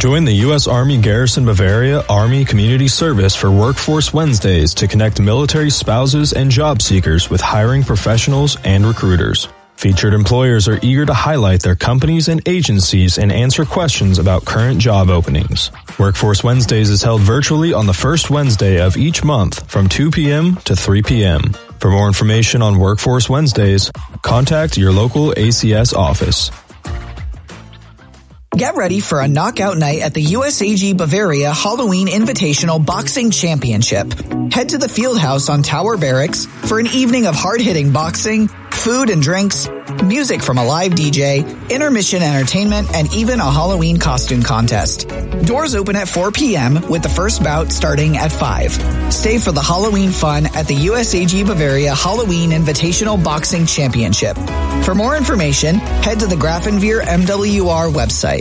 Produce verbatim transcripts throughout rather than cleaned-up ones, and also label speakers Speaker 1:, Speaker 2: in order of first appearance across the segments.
Speaker 1: Join the U S Army Garrison Bavaria Army Community Service for Workforce Wednesdays to connect military spouses and job seekers with hiring professionals and recruiters. Featured employers are eager to highlight their companies and agencies and answer questions about current job openings. Workforce Wednesdays is held virtually on the first Wednesday of each month from two p.m. to three p.m. For more information on Workforce Wednesdays, contact your local A C S office.
Speaker 2: Get ready for a knockout night at the U S A G Bavaria Halloween Invitational Boxing Championship. Head to the Fieldhouse on Tower Barracks for an evening of hard-hitting boxing, food and drinks, music from a live D J, intermission entertainment, and even a Halloween costume contest. Doors open at four p.m. with the first bout starting at five. Stay for the Halloween fun at the U S A G Bavaria Halloween Invitational Boxing Championship. For more information, head to the Grafenwehr M W R website.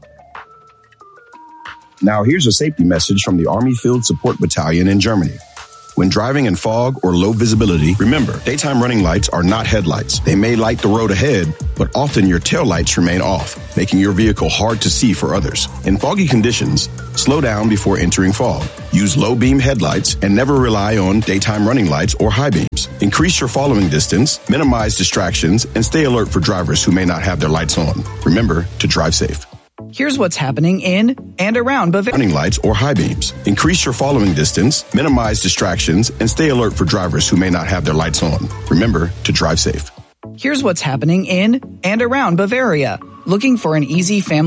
Speaker 3: Now here's a safety message from the Army Field Support Battalion in Germany. When driving in fog or low visibility, remember, daytime running lights are not headlights. They may light the road ahead, but often your tail lights remain off, making your vehicle hard to see for others. In foggy conditions, slow down before entering fog. Use low beam headlights and never rely on daytime running lights or high beams. Increase your following distance, minimize distractions, and stay alert for drivers who may not have their lights on. Remember to drive safe.
Speaker 2: Here's what's happening in and around Bavaria.
Speaker 3: Running lights or high beams. Increase your following distance, minimize distractions, and stay alert for drivers who may not have their lights on. Remember to drive safe.
Speaker 2: Here's what's happening in and around Bavaria. Looking for an easy family